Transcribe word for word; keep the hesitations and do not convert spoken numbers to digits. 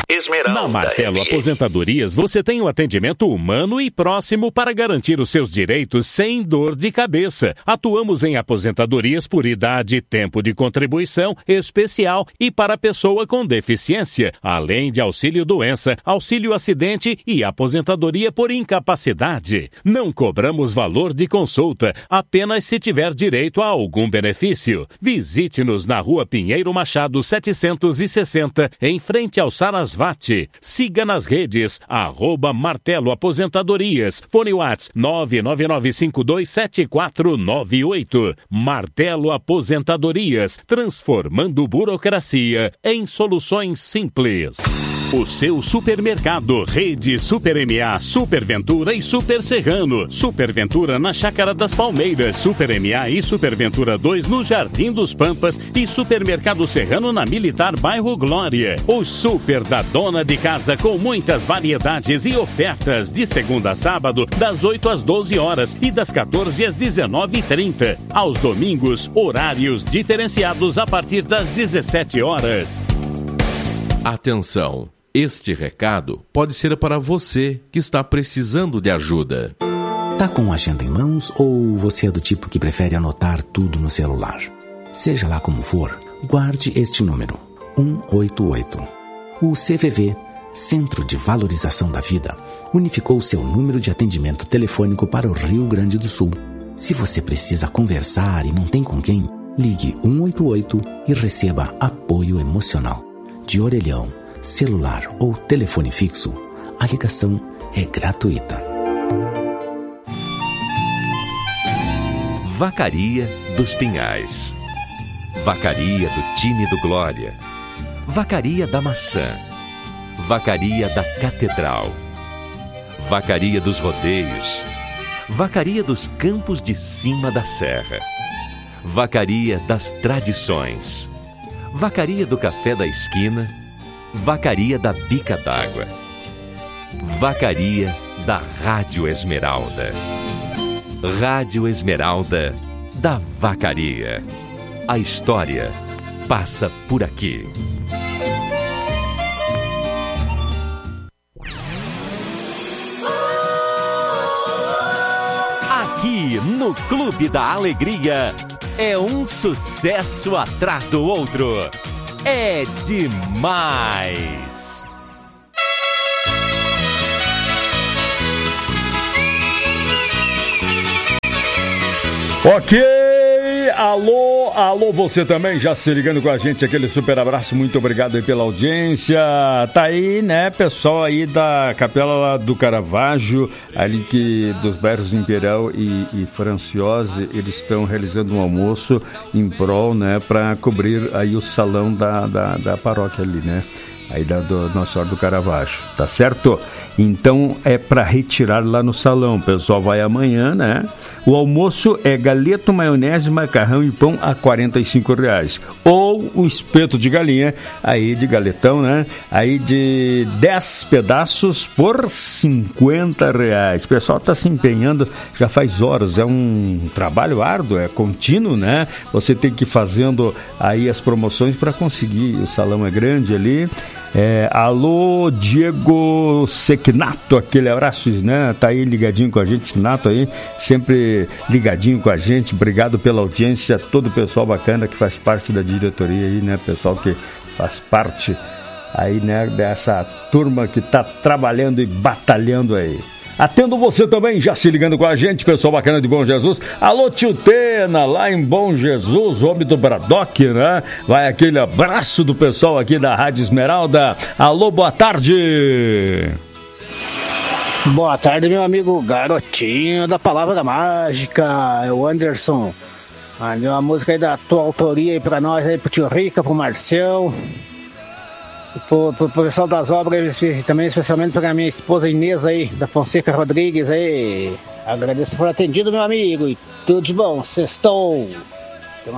Esmeralda. Na Martelo Aposentadorias, você tem um atendimento humano e próximo para garantir os seus direitos sem dor de cabeça. Atuamos em aposentadorias por idade, tempo de contribuição especial e para pessoa com deficiência, além de auxílio-doença, auxílio-acidente e aposentadoria por incapacidade. Não cobramos valor de consulta, apenas se tiver direito a algum benefício. Visite-nos na Rua Pinheiro Machado setecentos e sessenta, em frente ao Sarasvati. Siga nas redes, arroba Martelo Aposentadorias. Fone WhatsApp nove nove nove cinco dois sete quatro nove oito. Martelo Aposentadorias, transformando burocracia em soluções simples. O seu supermercado, Rede Super M A, Super Ventura e Super Serrano. Super Ventura na Chácara das Palmeiras, Super M A e Super Ventura dois no Jardim dos Pampas e Supermercado Serrano na Militar Bairro Glória. O Super da Dona de Casa com muitas variedades e ofertas de segunda a sábado das oito às doze horas e das quatorze às dezenove e trinta. Aos domingos, horários diferenciados a partir das dezessete horas. Atenção! Este recado pode ser para você que está precisando de ajuda. Tá com a agenda em mãos ou você é do tipo que prefere anotar tudo no celular? Seja lá como for, guarde este número, um oito oito. O C V V, Centro de Valorização da Vida, unificou seu número de atendimento telefônico para o Rio Grande do Sul. Se você precisa conversar e não tem com quem, ligue um oito oito e receba apoio emocional. De orelhão, celular ou telefone fixo, a ligação é gratuita. Vacaria dos Pinhais. Vacaria do time do Glória. Vacaria da Maçã. Vacaria da Catedral. Vacaria dos Rodeios. Vacaria dos Campos de Cima da Serra. Vacaria das Tradições. Vacaria do Café da Esquina. Vacaria da Bica d'Água. Vacaria da Rádio Esmeralda. Rádio Esmeralda da Vacaria. A história passa por aqui. Aqui no Clube da Alegria é um sucesso atrás do outro. É demais! Ok, alô, alô, você também já se ligando com a gente, aquele super abraço, muito obrigado aí pela audiência. Tá aí, né, pessoal aí da Capela lá do Caravaggio, ali que dos bairros Imperial e, e Franciose, eles estão realizando um almoço em prol, né, para cobrir aí o salão da, da, da paróquia ali, né, aí da do Nossa Senhora do Caravaggio, tá certo? Então é para retirar lá no salão. O pessoal vai amanhã, né? O almoço é galeto, maionese, macarrão e pão a quarenta e cinco reais. Ou o espeto de galinha, aí de galetão, né? Aí de dez pedaços por cinquenta reais. O pessoal tá se empenhando já faz horas. É um trabalho árduo, é contínuo, né? Você tem que ir fazendo aí as promoções para conseguir. O salão é grande ali. É, alô, Diego Sequinato, aquele abraço, né? Tá aí ligadinho com a gente, Sequinato aí, sempre ligadinho com a gente. Obrigado pela audiência, todo o pessoal bacana que faz parte da diretoria aí, né? Pessoal que faz parte aí, né? Dessa turma que tá trabalhando e batalhando aí. Atendo você também, já se ligando com a gente, pessoal bacana de Bom Jesus. Alô, tio Tena, lá em Bom Jesus, homem do Bradock, né? Vai aquele abraço do pessoal aqui da Rádio Esmeralda. Alô, boa tarde. Boa tarde, meu amigo garotinho da Palavra Mágica, é o Anderson. Mandou uma música aí da tua autoria aí pra nós, aí pro tio Rica, pro Marcião. Pro, pro, pro pessoal das obras, também especialmente para minha esposa Inês aí, da Fonseca Rodrigues aí. Agradeço por atendido, meu amigo, e tudo de bom, sextou.